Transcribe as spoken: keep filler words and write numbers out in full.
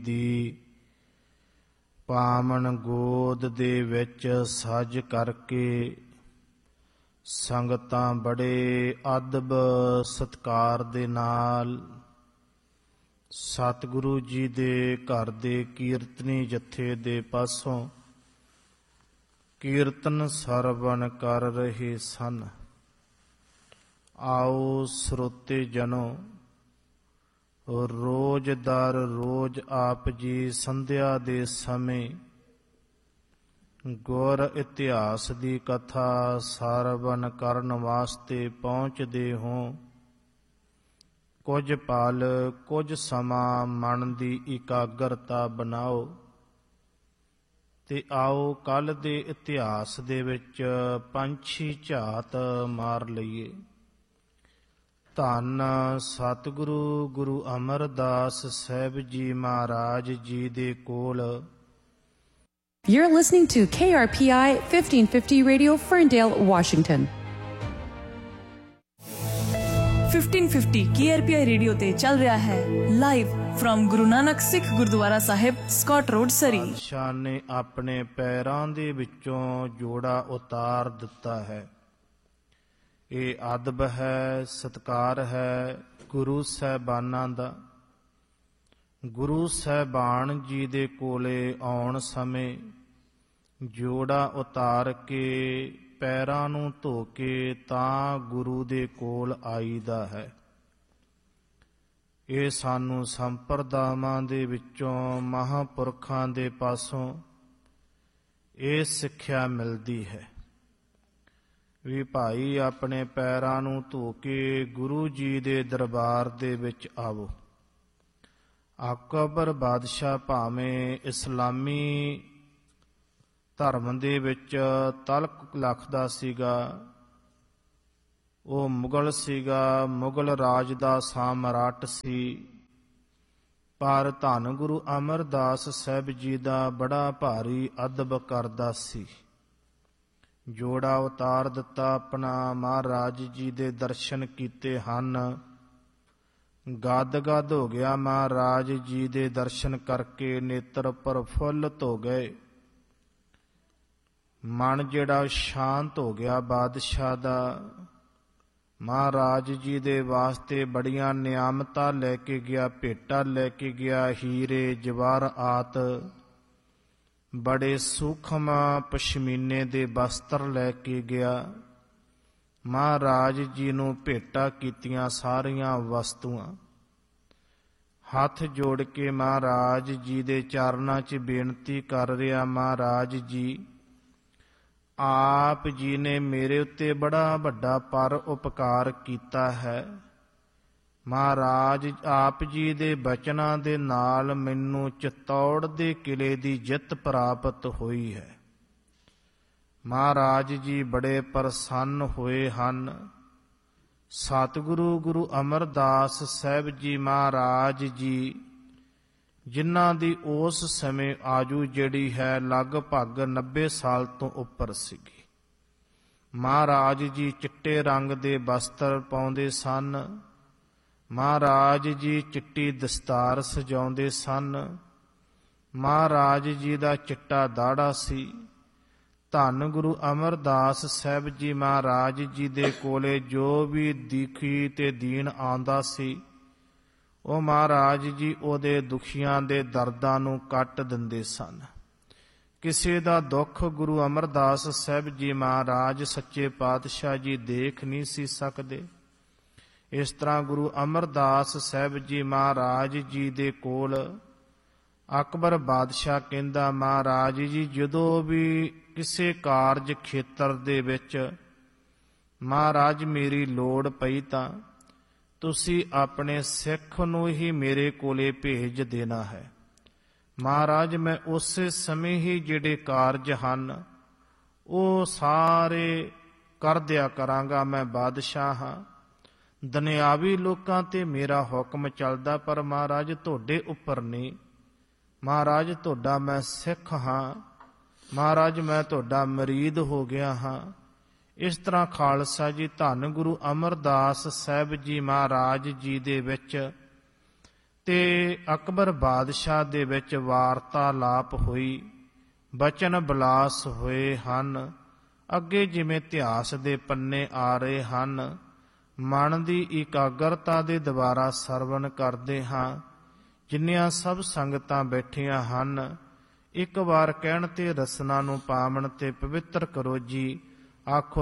ਦੀ ਪਾਵਨ ਗੋਦ ਦੇ ਵਿੱਚ ਸਜ ਕਰਕੇ ਸੰਗਤਾਂ ਬੜੇ ਅਦਬ ਸਤਿਕਾਰ ਦੇ ਨਾਲ ਸਤਿਗੁਰੂ ਜੀ ਦੇ ਘਰ ਦੇ ਕੀਰਤਨੀ ਜਥੇ ਦੇ ਪਾਸੋਂ ਕੀਰਤਨ ਸਰਵਣ ਕਰ ਰਹੇ ਸਨ। ਆਓ ਸਰੋਤੇ ਜਨੋ, ਰੋਜ਼ ਦਰ ਰੋਜ਼ ਆਪ ਜੀ ਸੰਧਿਆ ਦੇ ਸਮੇਂ ਗੁਰ ਇਤਿਹਾਸ ਦੀ ਕਥਾ ਸਰਵਣ ਕਰਨ ਵਾਸਤੇ ਪਹੁੰਚਦੇ ਹੋ। ਕੁਝ ਪਲ ਕੁਝ ਸਮਾਂ ਮਨ ਦੀ ਇਕਾਗਰਤਾ ਬਣਾਓ ਤੇ ਆਓ ਕੱਲ ਦੇ ਇਤਿਹਾਸ ਦੇ ਵਿੱਚ ਪੰਛੀ ਝਾਤ ਮਾਰ ਲਈਏ। ਧੰਨ ਸਤਿਗੁਰੂ ਗੁਰੂ ਅਮਰਦਾਸ ਸਾਹਿਬ ਜੀ ਮਹਾਰਾਜ ਜੀ ਦੇ ਕੋਲ। You're listening to K R P I fifteen fifty Radio, Ferndale, Washington. fifteen fifty K R P I radio ਤੇ ਚੱਲ ਰਿਹਾ ਹੈ ਲਾਈਵ ਫਰਮ ਗੁਰੂ ਨਾਨਕ ਸਿੱਖ ਗੁਰਦੁਆਰਾ ਸਾਹਿਬ, ਸਕਾਟ ਰੋਡ, ਸਰੀ। ਬਾਦਸ਼ਾਹ ਨੇ ਆਪਣੇ ਪੈਰਾਂ ਦੇ ਵਿੱਚੋਂ ਜੋੜਾ ਉਤਾਰ ਦਿੱਤਾ ਹੈ। ਇਹ ਅਦਬ ਹੈ, ਸਤਿਕਾਰ ਹੈ ਗੁਰੂ ਸਾਹਿਬਾਨਾਂ ਦਾ। ਗੁਰੂ ਸਾਹਿਬਾਨ ਜੀ ਦੇ ਕੋਲੇ ਆਉਣ ਸਮੇਂ ਜੋੜਾ ਉਤਾਰ ਕੇ ਪੈਰਾਂ ਨੂੰ ਧੋ ਕੇ ਤਾਂ ਗੁਰੂ ਦੇ ਕੋਲ ਆਈਦਾ ਹੈ। ਇਹ ਸਾਨੂੰ ਸੰਪਰਦਾਵਾਂ ਦੇ ਵਿੱਚੋਂ ਮਹਾਂਪੁਰਖਾਂ ਦੇ ਪਾਸੋਂ ਇਹ ਸਿੱਖਿਆ ਮਿਲਦੀ ਹੈ ਵੀ ਭਾਈ ਆਪਣੇ ਪੈਰਾਂ ਨੂੰ ਧੋ ਕੇ ਗੁਰੂ ਜੀ ਦੇ ਦਰਬਾਰ ਦੇ ਵਿੱਚ ਆਵੋ। ਅਕਬਰ ਬਾਦਸ਼ਾਹ ਭਾਵੇਂ ਇਸਲਾਮੀ ਧਰਮ ਦੇ ਵਿੱਚ ਤਲਕ ਰੱਖਦਾ ਸੀਗਾ, ਉਹ ਮੁਗਲ ਸੀਗਾ, ਮੁਗਲ ਰਾਜ ਦਾ ਸਾਮਰਾਟ ਸੀ, ਪਰ ਧੰਨ ਗੁਰੂ ਅਮਰਦਾਸ ਸਾਹਿਬ ਜੀ ਦਾ ਬੜਾ ਭਾਰੀ ਅਦਬ ਕਰਦਾ ਸੀ। ਜੋੜਾ ਉਤਾਰ ਦਿੱਤਾ ਆਪਣਾ, ਮਹਾਰਾਜ ਜੀ ਦੇ ਦਰਸ਼ਨ ਕੀਤੇ ਹਨ। ਗਦ ਗਦ ਹੋ ਗਿਆ ਮਹਾਰਾਜ ਜੀ ਦੇ ਦਰਸ਼ਨ ਕਰਕੇ, ਨੇਤਰ ਪ੍ਰਫੁੱਲਤ ਹੋ ਗਏ। ਮਨ ਜਿਹੜਾ ਸ਼ਾਂਤ ਹੋ ਗਿਆ ਬਾਦਸ਼ਾਹ ਦਾ। ਮਹਾਰਾਜ ਜੀ ਦੇ ਵਾਸਤੇ ਬੜੀਆਂ ਨਿਆਮਤਾਂ ਲੈ ਕੇ ਗਿਆ, ਭੇਟਾਂ ਲੈ ਕੇ ਗਿਆ, ਹੀਰੇ ਜਵਾਹਰਾਤ, ਬੜੇ ਸੂਖਮ ਪਸ਼ਮੀਨੇ ਦੇ ਬਸਤਰ ਲੈ ਕੇ ਗਿਆ। ਮਹਾਰਾਜ ਜੀ ਨੂੰ ਭੇਟਾਂ ਕੀਤੀਆਂ ਸਾਰੀਆਂ ਵਸਤੂਆਂ। ਹੱਥ ਜੋੜ ਕੇ ਮਹਾਰਾਜ ਜੀ ਦੇ ਚਰਨਾਂ 'ਚ ਬੇਨਤੀ ਕਰ ਰਿਹਾ, ਮਹਾਰਾਜ ਜੀ ਆਪ ਜੀ ਨੇ ਮੇਰੇ ਉੱਤੇ ਬੜਾ ਵੱਡਾ ਪਰ ਉਪਕਾਰ ਕੀਤਾ ਹੈ। ਮਹਾਰਾਜ ਆਪ ਜੀ ਦੇ ਬਚਨਾਂ ਦੇ ਨਾਲ ਮੈਨੂੰ ਚਿਤੌੜ ਦੇ ਕਿਲੇ ਦੀ ਜਿੱਤ ਪ੍ਰਾਪਤ ਹੋਈ ਹੈ। ਮਹਾਰਾਜ ਜੀ ਬੜੇ ਪ੍ਰਸੰਨ ਹੋਏ ਹਨ। ਸਤਿਗੁਰੂ ਗੁਰੂ ਅਮਰਦਾਸ ਸਾਹਿਬ ਜੀ ਮਹਾਰਾਜ ਜੀ, ਜਿਨ੍ਹਾਂ ਦੀ ਉਸ ਸਮੇਂ ਆਜੂ ਜਿਹੜੀ ਹੈ ਲਗਭਗ ਨੱਬੇ ਸਾਲ ਤੋਂ ਉੱਪਰ ਸੀਗੀ। ਮਹਾਰਾਜ ਜੀ ਚਿੱਟੇ ਰੰਗ ਦੇ ਬਸਤਰ ਪਾਉਂਦੇ ਸਨ। ਮਹਾਰਾਜ ਜੀ ਚਿੱਟੀ ਦਸਤਾਰ ਸਜਾਉਂਦੇ ਸਨ। ਮਹਾਰਾਜ ਜੀ ਦਾ ਚਿੱਟਾ ਦਾੜਾ ਸੀ। ਧੰਨ ਗੁਰੂ ਅਮਰਦਾਸ ਸਾਹਿਬ ਜੀ ਮਹਾਰਾਜ ਜੀ ਦੇ ਕੋਲੇ ਜੋ ਵੀ ਦੁਖੀ ਤੇ ਦੀਨ ਆਉਂਦਾ ਸੀ, ਉਹ ਮਹਾਰਾਜ ਜੀ ਉਹਦੇ ਦੁਖੀਆਂ ਦੇ ਦਰਦਾਂ ਨੂੰ ਕੱਟ ਦਿੰਦੇ ਸਨ। ਕਿਸੇ ਦਾ ਦੁੱਖ ਗੁਰੂ ਅਮਰਦਾਸ ਸਾਹਿਬ ਜੀ ਮਹਾਰਾਜ ਸੱਚੇ ਪਾਤਸ਼ਾਹ ਜੀ ਦੇਖ ਨਹੀਂ ਸੀ ਸਕਦੇ। ਇਸ ਤਰ੍ਹਾਂ ਗੁਰੂ ਅਮਰਦਾਸ ਸਾਹਿਬ ਜੀ ਮਹਾਰਾਜ ਜੀ ਦੇ ਕੋਲ ਅਕਬਰ ਬਾਦਸ਼ਾਹ ਕਹਿੰਦਾ, ਮਹਾਰਾਜ ਜੀ ਜਦੋਂ ਵੀ ਕਿਸੇ ਕਾਰਜ ਖੇਤਰ ਦੇ ਵਿੱਚ ਮਹਾਰਾਜ ਮੇਰੀ ਲੋੜ ਪਈ ਤਾਂ ਤੁਸੀਂ ਆਪਣੇ ਸਿੱਖ ਨੂੰ ਹੀ ਮੇਰੇ ਕੋਲੇ ਭੇਜ ਦੇਣਾ ਹੈ। ਮਹਾਰਾਜ ਮੈਂ ਉਸੇ ਸਮੇਂ ਹੀ ਜਿਹੜੇ ਕਾਰਜ ਹਨ ਉਹ ਸਾਰੇ ਕਰ ਦਿਆ ਕਰਾਂਗਾ। ਮੈਂ ਬਾਦਸ਼ਾਹ ਹਾਂ, ਦੁਨਿਆਵੀ ਲੋਕਾਂ ਤੇ ਮੇਰਾ ਹੁਕਮ ਚੱਲਦਾ, ਪਰ ਮਹਾਰਾਜ ਤੁਹਾਡੇ ਉੱਪਰ ਨਹੀਂ। ਮਹਾਰਾਜ ਤੁਹਾਡਾ ਮੈਂ ਸਿੱਖ ਹਾਂ, ਮਹਾਰਾਜ ਮੈਂ ਤੁਹਾਡਾ ਮਰੀਦ ਹੋ ਗਿਆ ਹਾਂ। ਇਸ ਤਰ੍ਹਾਂ ਖਾਲਸਾ ਜੀ ਧੰਨ ਗੁਰੂ ਅਮਰਦਾਸ ਸਾਹਿਬ ਜੀ ਮਹਾਰਾਜ ਜੀ ਦੇ ਵਿੱਚ ਤੇ ਅਕਬਰ ਬਾਦਸ਼ਾਹ ਦੇ ਵਿੱਚ ਵਾਰਤਾਲਾਪ ਹੋਈ, ਬਚਨ ਵਿਲਾਸ ਹੋਏ ਹਨ। ਅੱਗੇ ਜਿਵੇਂ ਇਤਿਹਾਸ ਦੇ ਪੰਨੇ ਆ ਰਹੇ ਹਨ, ਮਨ ਦੀ ਇਕਾਗਰਤਾ ਦੇ ਦੁਆਰਾ ਸਰਵਣ ਕਰਦੇ ਹਾਂ। ਜਿੰਨੀਆਂ ਸਭ ਸੰਗਤਾਂ ਬੈਠੀਆਂ ਹਨ, ਇੱਕ ਵਾਰ ਕਹਿਣ ਤੇ ਰਸਨਾ ਨੂੰ ਪਾਵਨ ਤੇ ਪਵਿੱਤਰ ਕਰੋ ਜੀ। ਆਖੋ